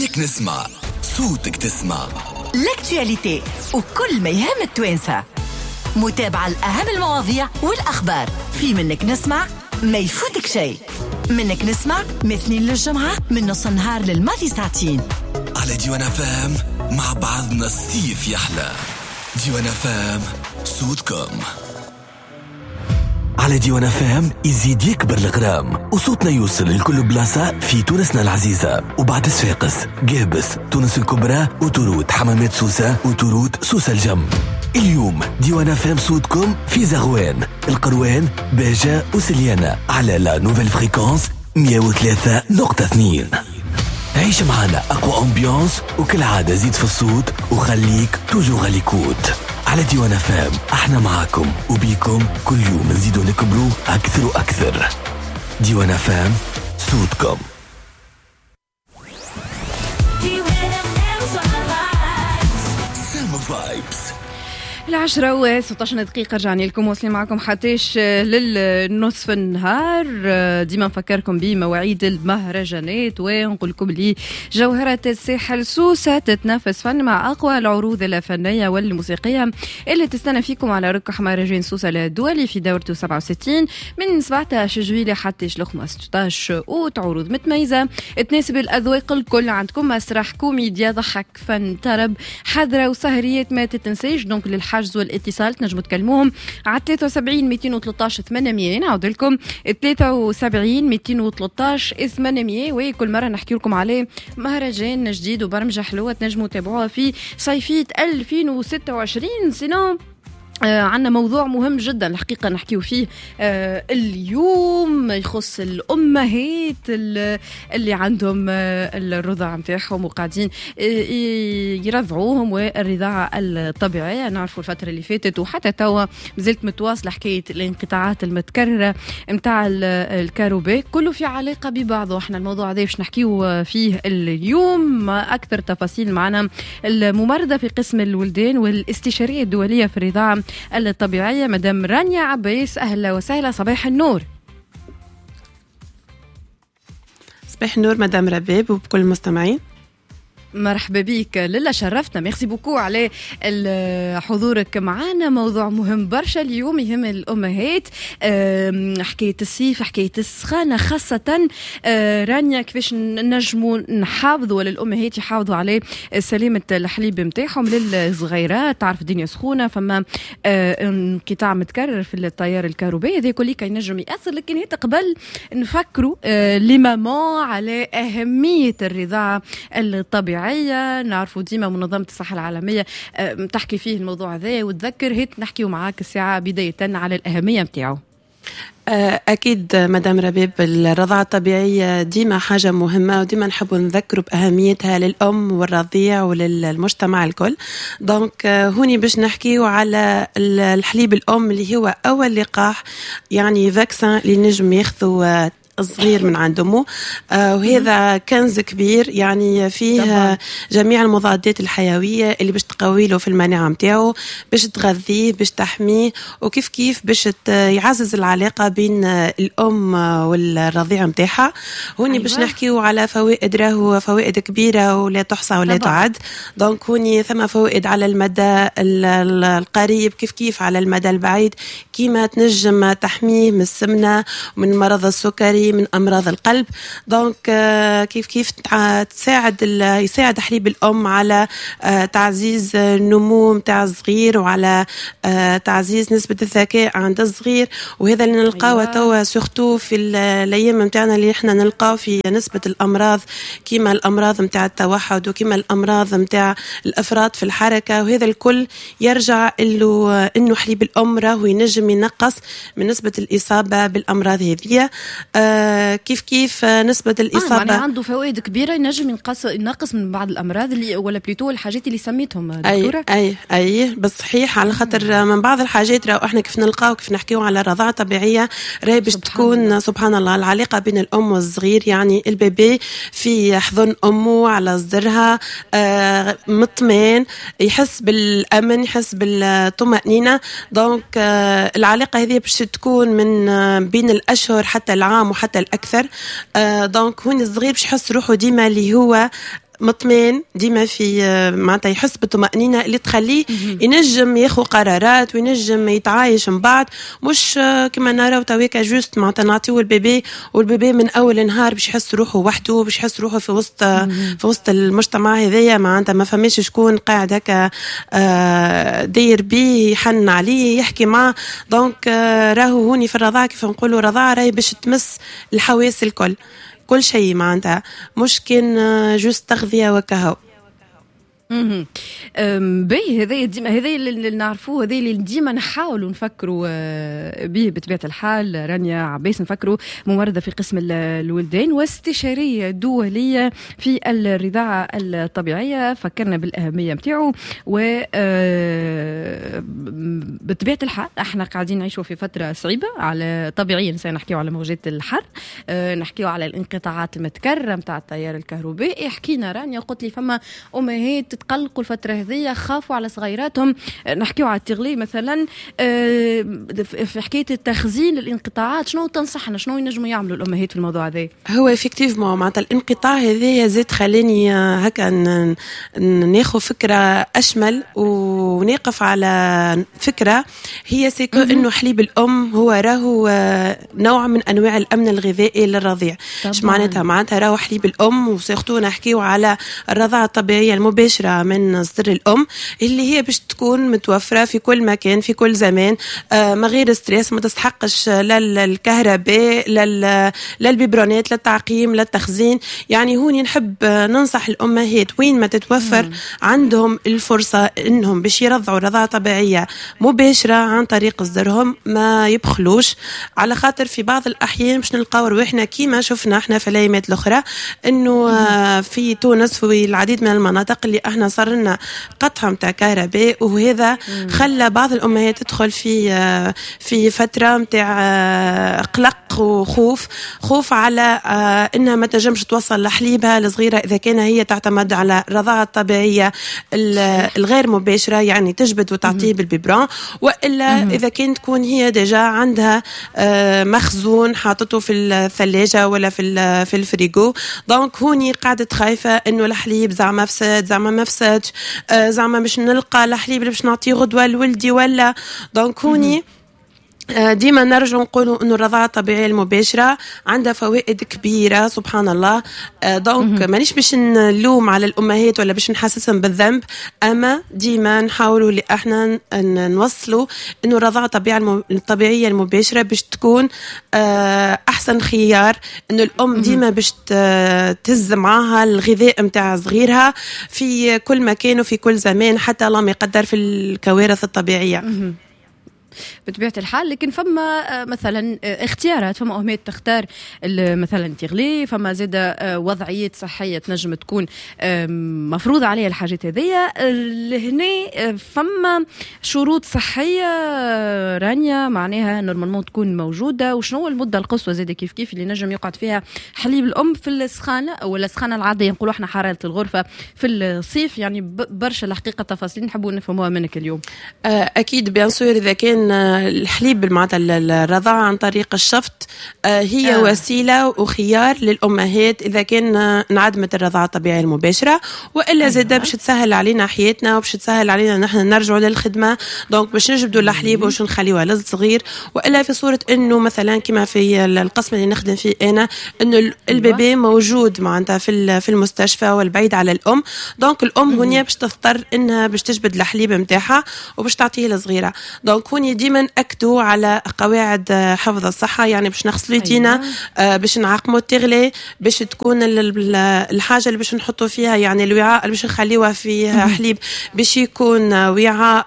منك نسمع صوتك تسمع لاكتواليتي وكل ما يهم التوانسة، متابعة الأهم المواضيع والأخبار في منك نسمع. ما يفوتك شيء. منك نسمع مثنين للجمعة من نص النهار للماضي ساعتين على ديوان فام. مع بعضنا الصيف يحلى. ديوان فام صوتكم على ديوان فام. يزيد يكبر الغرام وصوتنا يوصل لكل بلاصة في تونسنا العزيزة، وبعد صفاقس، قابس، تونس الكبرى، وتروت حمامات سوسة، وتروت سوسة الجم. اليوم ديوان فام صوتكم في زغوان، القروان، باجة وسليانة على لا نوفيل فريكونس 103.2. عيش معنا أقوى أمبيانس، وكل عادة زيد في الصوت وخليك توجو غاليكوت. على ديوان فام احنا معاكم وبيكم كل يوم نزيدو نكبروا أكثر وأكثر. ديوان فام صوتكم. سام فايبس 10:16 رجعني لكم، واصلين معكم حتىش للنصف النهار. ديما نفكركم بمواعيد المهرجانات ونقول لكم لي جوهرة الساحل سوسة تتنافس فن مع أقوى العروض الفنية والموسيقية اللي تستنى فيكم على ركح مهرجان سوسة الدولي في دورته 67 من 17 جويلية حتى ل 15 أوت. عروض متميزة تناسب الأذواق الكل. عندكم مسرح، كوميديا، ضحك، فن، طرب، حضرة وسهريات ما تتنسيش. دونك للحجز والاتصال تنجموا تكلموهم على 73 213 800. نعود لكم 73 213 800. وكل مرة نحكي لكم عليه مهرجان جديد وبرمجة حلوة تنجموا تتابعوها في صيفية 2026. سينو عندنا موضوع مهم جدا الحقيقة نحكيه فيه اليوم، يخص الأمهات اللي عندهم الرضاعة متاعهم وقاعدين يرضعوهم، والرضاعة الطبيعية. نعرفوا الفترة اللي فاتت وحتى توا مازلت متواصلة حكاية الانقطاعات المتكررة متاع الكهرباء، كله في علاقة ببعضه. احنا الموضوع هذا باش نحكيه فيه اليوم أكثر تفاصيل. معنا الممرضة في قسم الولدان والاستشارية الدولية في الرضاعة الطبيعية مدام رانيا عباس. أهلا وسهلا، صباح النور. صباح النور مدام رباب وبكل المستمعين. مرحبا بك للا، شرفتنا. ميرسي بوكو على حضورك معنا. موضوع مهم برشا اليوم يهم الأمهات، حكاية الصيف، حكاية السخانة خاصة. رانيا كيفاش نجموا نحافظوا ولا الأمهات يحافظوا على سلامة الحليب متاعهم للصغيرات؟ تعرف الدنيا سخونة، فما انقطاع متكرر في التيار الكهربائي، هذا كل ينجم يأثر. لكن هي قبل نفكروا لماما على أهمية الرضاعة الطبيعية. نعرفوا ديما منظمة الصحة العالمية تحكي فيه الموضوع ذا، وتذكر هيت نحكيو معاك الساعة بداية على الأهمية متاعه. أكيد مدام ربيب، الرضاعة الطبيعية ديما حاجة مهمة، وديما نحب نذكروا بأهميتها للأم والرضيع وللمجتمع الكل. دونك هوني باش نحكيو على الحليب الأم اللي هو أول لقاح، يعني فاكسان اللي نجم ياخذوا الصغير من عند أمه. وهذا كنز كبير، يعني فيه جميع المضادات الحيوية اللي باش تقوي له في المناعة متاعه، باش تغذيه، باش تحميه، وكيف كيف باش يعزز العلاقة بين الأم والرضيع متاعها. هوني باش نحكيو على فوائد، راهو فوائد كبيرة ولا تحصى ولا تعد. دونك هوني ثم فوائد على المدى القريب، كيف كيف على المدى البعيد، كيما تنجم تحميه من السمنة ومن مرض السكري، من أمراض القلب. دونك كيف كيف يساعد حليب الأم على تعزيز النمو متاع الصغير، وعلى تعزيز نسبة الذكاء عند الصغير. وهذا اللي نلقاه توا سورتو في الأيام متاعنا، اللي احنا نلقاه في نسبة الأمراض كيما الأمراض متاع التوحد وكيما الأمراض متاع الأفراط في الحركة. وهذا الكل يرجع إنه حليب الأم راهو ينجم ينقص من نسبة الإصابة بالأمراض هذه. كيف كيف نسبة الإصابة عنده فوائد كبيرة، ينجم ينقص من بعض الأمراض اللي ولا بليتو الحاجات اللي سميتهم دكتورة. أي بس صحيح، على خاطر من بعض الحاجات راهو احنا كيف نلقاو كيف نحكيو على الرضاعة الطبيعية راهي باش تكون سبحان الله العلاقة بين الأم والصغير، يعني البيبي في حضن أمه على صدرها مطمئن، يحس بالأمن، يحس بالطمأنينة. دونك العلاقة هذه باش تكون من بين الأشهر حتى العام وحتى الأكثر. دونك هون الصغير باش يحس روحه ديما اللي هو مطمئن ديما في معناتها يحس بالطمأنينة اللي تخليه ينجم ياخذ قرارات وينجم يتعايش من بعد، مش كما نراو تويكا جوست معناتها نعطيو البيبي والبيبي من اول النهار باش يحس روحه وحده، باش يحس روحه في وسط المجتمع هذايا، معناتها ما فماش شكون قاعد هكا داير بيه يحن عليه يحكي معه. دونك راهو هوني في الرضاعة كيف نقولوا رضاعة راهي باش تمس الحواس الكل، كل شيء معناتها مش كان جوست تغذية وكهو. باهي هذا ديما هذا اللي نعرفوه، هذا اللي ديما نحاولوا نفكروا به بطبيعة الحال. رانيا عباس نفكروا ممرضة في قسم الولدان واستشارية دولية في الرضاعة الطبيعية، فكرنا بالأهمية متاعه. و بطبيعة الحال احنا قاعدين نعيشوا في فترة صعيبة على طبيعيا، سنحكيوا على موجات الحر، نحكيوا على الانقطاعات المتكررة متاع التيار الكهربائي. حكينا رانيا قلت لي فما أمهات تقلقوا الفترة هذه، خافوا على صغيراتهم. نحكيوا على التغلي مثلا، في حكاية التخزين للانقطاعات، شنو تنصحنا، شنو ينجموا يعملوا الأمهات في الموضوع هذا؟ هو افكتيفمون معناتها الانقطاع هذا زاد خلاني هكا ناخذ فكرة أشمل ونقف على فكرة هي سيكو إنه حليب الأم هو راهو نوع من أنواع الأمن الغذائي للرضيع. ايش معناتها راهو حليب الأم، وسيختو نحكيو على الرضاعة الطبيعية المباشرة من صدر الأم اللي هي باش تكون متوفرة في كل مكان في كل زمان، ما غير ستريس، ما تستحقش لا الكهرباء لا البيبرونات لا التعقيم لا التخزين. يعني هوني نحب ننصح الأمهات وين ما تتوفر عندهم الفرصة إنهم باش يرضعوا رضاعة طبيعية مباشرة عن طريق صدرهم، ما يبخلوش، على خاطر في بعض الأحيان باش نلقاو رواحنا كيما شفنا احنا في الأيامات الأخرى إنه في تونس في العديد من المناطق اللي احنا صار لنا قطع متاع كهرباء، وهذا خلى بعض الأمهات تدخل في فترة متاع قلق وخوف على انها ما تنجمش توصل لحليبها الصغيرة اذا كان هي تعتمد على الرضاعة الطبيعية الغير مباشرة، يعني تجبد وتعطيه بالبيبرون، والا اذا كانت تكون هي ديجا عندها مخزون حاطته في الثلاجة ولا في الفريغو. دونك هوني قاعدة خايفة انه الحليب زعما زعما ما فسدش، زعما باش نلقى الحليب اللي باش نعطيه غدوة لولدي ولا. دونك هوني ديما نرجع نقولوا انه الرضاعة الطبيعية المباشرة عندها فوائد كبيرة سبحان الله. دونك مانيش باش نلوم على الأمهات ولا باش نحسسهم بالذنب، اما ديما نحاولوا اللي احنا نوصلوا انه الرضاعة الطبيعية المباشرة باش تكون احسن خيار، انه الام ديما باش تهز معاها الغذاء متاع صغيرها في كل مكان وفي كل زمان، حتى الله ما يقدر في الكوارث الطبيعية بطبيعة الحال. لكن فما مثلا اختيارات، فما أمهات تختار مثلا تغلي، فما زادة وضعيات صحية تنجم تكون مفروض عليها الحاجات هذية. هنا فما شروط صحية رانيا معناها نورمالمون تكون موجودة، وشنو المدة القصوى زادة كيف اللي نجم يقعد فيها حليب الأم في السخانة ولا السخانة العادية، نقولوا احنا حرارة الغرفة في الصيف. يعني برشا الحقيقة تفاصيل نحبوا نفهموها منك اليوم. أكيد بيان سور إذا كان الحليب معناتها الرضاعة عن طريق الشفط هي وسيلة وخيار للأمهات إذا كان انعدمت الرضاعة الطبيعية المباشرة، وإلا زادة باش تسهل علينا حياتنا وباش تسهل علينا نحن نرجعوا للخدمة. دونك باش نجبدوا الحليب وش نخليوها للصغير، وإلا في صورة إنه مثلا كما في القسم اللي نخدم فيه أنا إنه البيبي موجود معناتها في المستشفى والبعيد على الأم. دونك الأم هنا باش تضطر إنها باش تجبد الحليب متاعها وباش تعطيه للصغيرة. دونك هوني ديما أكدوا على قواعد حفظ الصحة، يعني باش نغسلوا يدينا، باش نعقموا التغلي، باش تكون الحاجة اللي باش نحطوا فيها يعني الوعاء اللي باش نخليوها فيه حليب باش يكون وعاء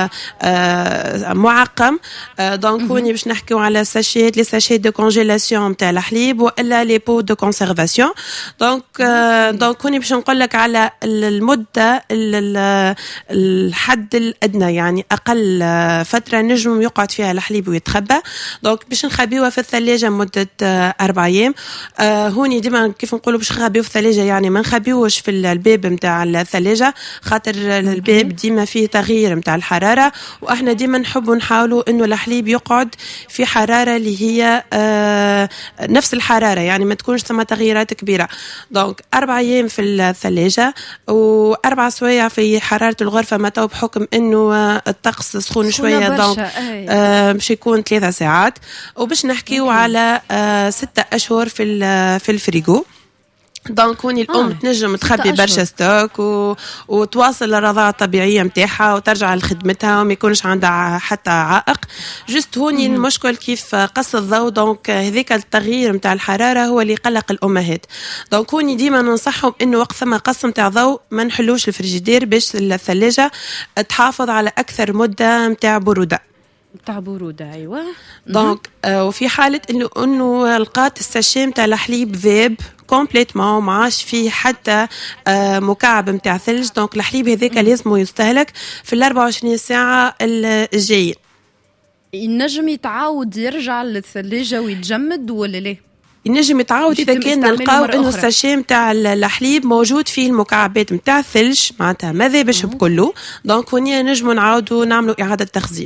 معقم. دونك هوني باش نحكيو على ساشيت لي ساشيت دو كونجيلاسيون نتاع الحليب والا لي بو دو كونسيرفاسيون. دونك هوني باش نقول لك على المدة الحد الأدنى، يعني أقل فترة نجم يقعد فيها الحليب ويتخبى. دونك باش نخبيوها في الثلاجة مدة 4 أيام. هوني ديما كيف نقولوا باش نخبيوه في الثلاجة، يعني ما نخبيوش في الباب متاع الثلاجة، خاطر الباب ديما فيه تغيير متاع الحرارة، واحنا ديما نحبوا نحاولوا انه الحليب يقعد في حرارة اللي هي نفس الحرارة، يعني ما تكونش ثم تغييرات كبيرة. دونك 4 أيام في الثلاجة و4 سوايع في حرارة الغرفة، ما تو بحكم انه الطقس سخون شوية، دونك باش يكون 3 ساعات. وباش نحكيو على 6 أشهر في الفريغو. دونك هوني الأم تنجم تخبي برشا ستوك وتواصل الرضاعة الطبيعية متاعها وترجع لخدمتها وما يكونش عندها حتى عائق. جست هوني المشكل كيف قص الضوء، دونك هذيك التغيير متاع الحرارة هو اللي يقلق الأمهات. دونك هوني ديما ننصحهم إنه وقت ثم قص متاع ضوء ما نحلوش الفريجيدير باش الثلاجة تحافظ على أكثر مدة متاع برودة. تاع برودة، أيوة. دونك وفي حالة إنه لقات الساشي متاع الحليب ذاب كومبليتمون، ما عاش فيه حتى مكعب متاع ثلج، دونك الحليب هذاك لازم يستهلك في 24 ساعة الجايين. ينجم يتعاود يرجع للثلاجة ويتجمد ولا ليه؟ ينجم يتعاود إذا كان نلقاو إنه الساشي متاع الحليب موجود فيه المكعبات متاع الثلج، معناتها ما ذابش بكله، دونك هوني نجمو نعاودو نعملو إعادة تخزين.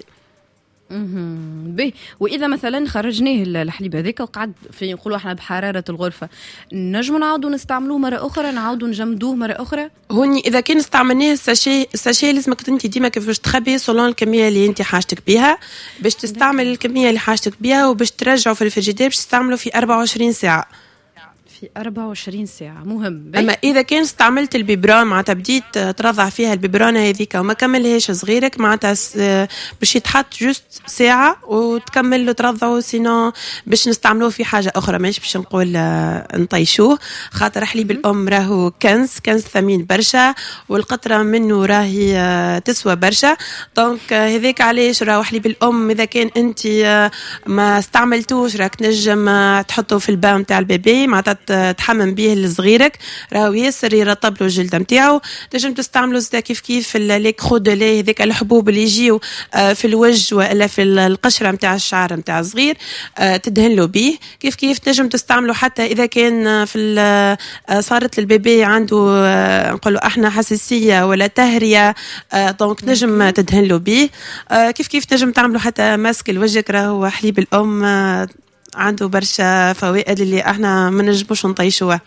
باهي. واذا مثلا خرجناه الحليب هذاك وقعد في نقولوا احنا بحراره الغرفه، نجموا نعاودوا نستعملوه مره اخرى، نعاودوا نجمدوه مره اخرى؟ هوني اذا كان استعملناه الساشي لازمك انت ديما كيفاش تخبي سولون الكميه اللي انت حاجتك بها، باش تستعمل الكميه اللي حاجتك بها، وباش ترجعوا في الفريجيدير باش تستعملوا في 24 ساعه. في 24 ساعة، مهم. أما إذا كان استعملت البيبرون، معناتها بديت ترضع فيها البيبرونة هذيك وما كملهاش صغيرك، معناتها باش يتحط جست ساعة وتكمل له ترضعه، سينو باش نستعملوه في حاجة أخرى، ماشي باش نقول نطيشوه، خاطر حليب الأم راهو كنز ثمين برشا، والقطرة منه راهي تسوى برشا. دونك هذاك علاش راهو حليب الأم إذا كان أنت ما استعملتوش راك نجم تحطه في الباء متاع البيبي، معناتها تحمم به لصغيرك، راهو ياسر يرطب له الجلد نتاعو. تنجم تستعملوا زيت كيف لي كرو دو لي، هذيك الحبوب اللي يجيو في الوجه ولا في القشره نتاع الشعر نتاع الصغير، تدهن له به. كيف تنجم تستعملوا حتى اذا كان في صارت للبيبي عنده نقولوا احنا حساسيه ولا تهريه، دونك نجم تدهن له به. كيف تنجم تعملوا حتى ماسك الوجه، راهو حليب الام عنده برشا فوائد اللي احنا ما نجموش نطيشوها.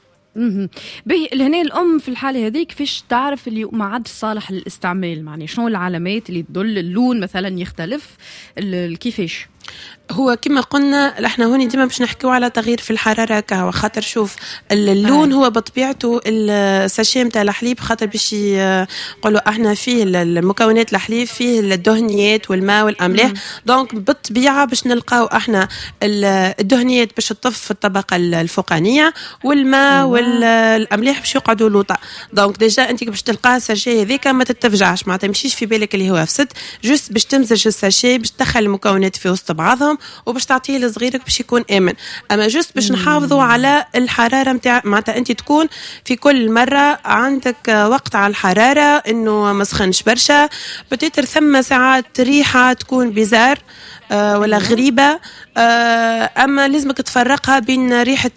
باهي. لهنا الام في الحاله هذه كيفاش تعرف اللي ما عادش صالح للاستعمال؟ يعني شنو العلامات اللي تدل؟ اللون مثلا يختلف، كيفاش؟ هو كما قلنا احنا هوني ديما باش نحكيو على تغيير في الحراره كهو، خاطر شوف اللون هو بطبيعته الساشي نتاع الحليب، خاطر باش نقولوا احنا فيه المكونات الحليب فيه الدهنيات والماء والاملاح، دونك بالطبيعه باش نلقاو احنا الدهنيات باش تطف في الطبقه الفوقانيه، والماء والاملاح باش يقعدوا لوطه. دونك ديجا انت باش تلقاها الساشي هذيك ما تتفجعش، ما تمشيش في بالك اللي هو فسد، جست باش تمزج الساشي باش تدخل المكونات في وسط بعضهم وباش تعطيه لصغيرك باش يكون آمن. أما جست باش نحافظوا على الحرارة متاع، معناتها أنت تكون في كل مرة عندك وقت على الحرارة إنه ما سخنش برشا، بتتر ثم ساعات ريحة تكون بيزار ولا غريبة، أما لازمك تفرقها بين ريحة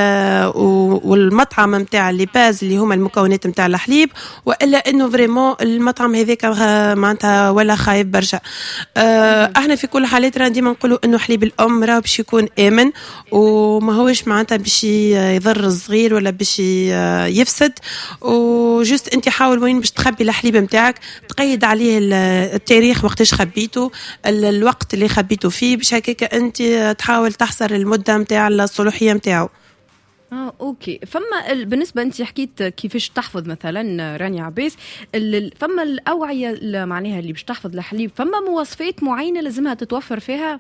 والمطعم متاع الليباز اللي هما المكونات متاع الحليب، وإلا إنه فريمون المطعم هذاك معناتها ولا خايب برشا. احنا في كل حالات راه ديما نقولوا إنه حليب الأم راه باش يكون آمن، وما هوش معناتها باش يضر الصغير ولا باش يفسد. وجست أنت حاول وين باش تخبي الحليب متاعك تقيد عليه التاريخ وقتاش خبيته، الوقت اللي خبيته فيه، باش هكاك أنت تحاول تحصر المدة متاع الصلاحية متاعه. اوكي. فما بالنسبه انت حكيت كيفاش تحفظ مثلا رانيا عباس، فما الاوعيه معناها اللي باش تحفظ الحليب، فما مواصفات معينه لازمها تتوفر فيها؟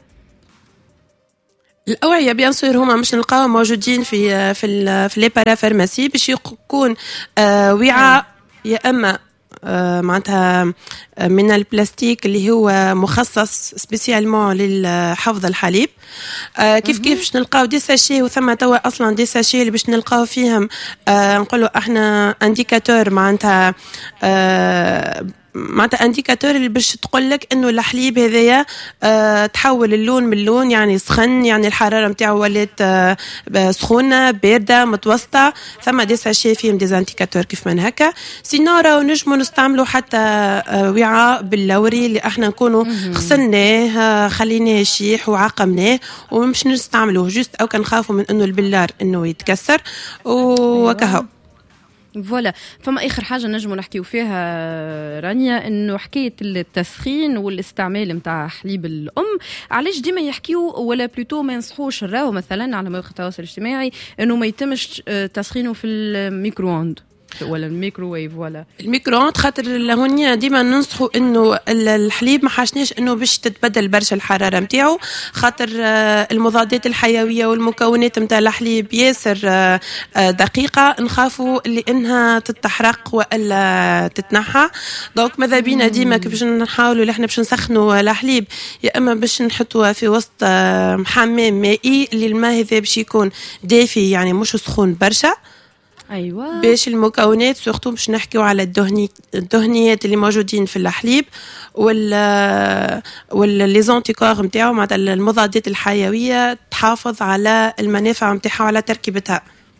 الأوعية بيان سور هما مش نلقاهم موجودين في لي بارافارماسي، باش يكون وعاء يا اما معناتها من البلاستيك اللي هو مخصص سبيسيالمون للحفظ الحليب. كيف باش نلقاو دي ساشي، وثم توا اصلا دي ساشي اللي باش نلقاو فيهم نقولوا احنا انديكاتور، معناتها معناتها انديكاتور اللي باش تقول لك انه الحليب هذايا تحول اللون من اللون، يعني سخن، يعني الحراره نتاعو ولات سخونه بارده متوسطه. ثم دي ساشي فيهم دي انديكاتور كيف من هكا. سينو راهو نجموا نستعملوا حتى وعاء باللوري اللي احنا نكونوا غسلناه خليناه يشيح وعقمناه ومش نستعملوه جوست او كنخافوا من انه البلار انه يتكسر وكهو. فوالا. فما اخر حاجه نجموا نحكيو فيها رانيا، انه حكايه التسخين والاستعمال نتاع حليب الام، علاش ديما يحكيو ولا بلوتو ما ينصحوش راهو مثلا على مواقع التواصل الاجتماعي انه ما يتمش تسخينه في الميكرووند ولا الميكروويف ولا الميكرووند، خاطر هونيا ديما ننصحوا انه الحليب ما حاشناش انه باش تتبدل برشا الحراره نتاعو، خاطر المضادات الحيويه والمكونات نتاع الحليب ياسر دقيقه، نخافوا اللي انها تتحرق والا تتنحى. دونك ماذا بينا ديما كيفاش نحاولوا اللي احنا باش نسخنوا الحليب، يا اما باش نحطوها في وسط حمام مائي اللي الماء هذا باش يكون دافي يعني مش سخون برشا. ايوه، باش المكونات سورتو باش نحكيو على الدهنيات اللي موجودين في الحليب ولا لي زونتيكور نتاعو، معناتها المضادات الحيويه تحافظ على المنافع نتاعها وعلى تركيبتها.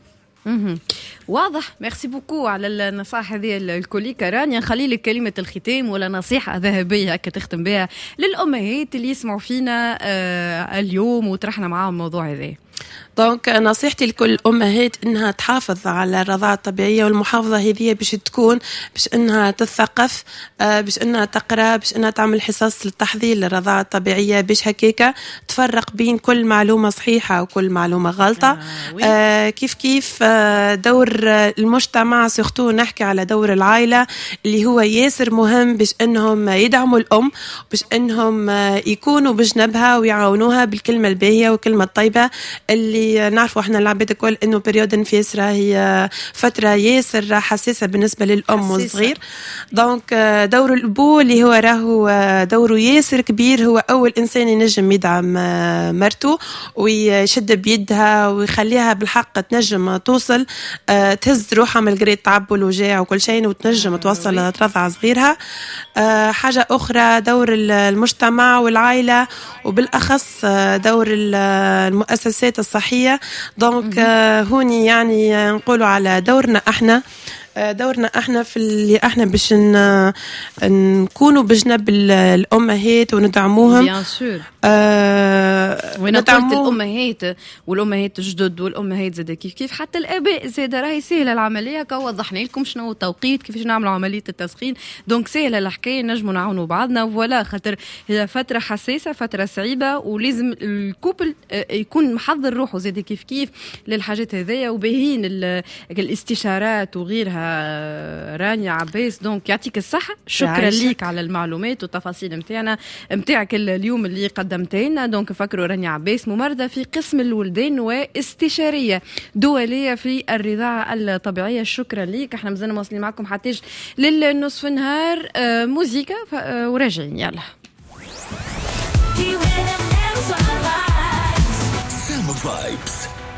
واضح. ميرسي بوكو على النصائح هذه الكوليكا رانيا. نخلي لك كلمه الختام ولا نصيحه ذهبيه هكا تختم بها للامهات اللي يسمعوا فينا اليوم وطرحنا معاهم الموضوع هذا. دونك نصيحتي لكل الأمهات إنها تحافظ على الرضاعة الطبيعية، والمحافظة هذه باش تكون باش إنها تثقف، باش إنها تقرأ، باش إنها تعمل حصص للتحضير للرضاعة الطبيعية، باش هكاكا تفرق بين كل معلومة صحيحة وكل معلومة غلطة. كيف دور المجتمع، سورتو نحكي على دور العائلة اللي هو ياسر مهم باش إنهم يدعموا الأم، باش إنهم يكونوا بجنبها ويعاونوها بالكلمة الباهية والكلمة الطيبة. اللي نعرفوا احنا العباد الكل انه بريود انفاس راهي فتره ياسر حساسه بالنسبه للام والصغير. دونك دور الابو اللي هو راهو دوره ياسر كبير، هو اول انسان ينجم يدعم مرته ويشد بيدها ويخليها بالحق تنجم توصل تهز روحها من الجري التعب والوجاع وكل شيء وتنجم توصل ترضع صغيرها. حاجه اخرى دور المجتمع والعائله وبالاخص دور المؤسسات الصحية. دونك هوني يعني نقولوا على دورنا احنا في اللي احنا باش نكونوا بجنب الامهات وندعموهم. بيان سور. وين قلت الامهات والامهات الجدد والامهات زاد كيف حتى الاباء زاد راهي سهله العمليه. كا وضحنا لكم شنو التوقيت كيفاش نعملوا عمليه التسخين. دونك سهله الحكايه، نجموا نعاونوا بعضنا فوالا، خاطر هي فتره حساسه فتره صعيبه ولازم الكوبل يكون محضر روحه زاد كيف للحاجات هذيا وباهين الاستشارات وغيرها. رانيا عباس دونك يعطيك الصحة، شكرا ليك على المعلومات والتفاصيل متاعك اليوم اللي قدمتها لنا. دونك فكروا رانيا عباس ممرضة في قسم الولدان واستشارية دولية في الرضاعة الطبيعية. شكرا ليك. احنا مازلنا مواصلين معكم حتى للنصف النهار موزيكا وراجعين يلا.